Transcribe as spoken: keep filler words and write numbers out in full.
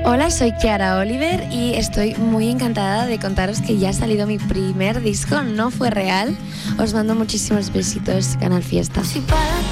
Hola, soy Kiara Oliver y estoy muy encantada de contaros que ya ha salido mi primer disco, No Fue Real. Os mando muchísimos besitos, Canal Fiesta. Si para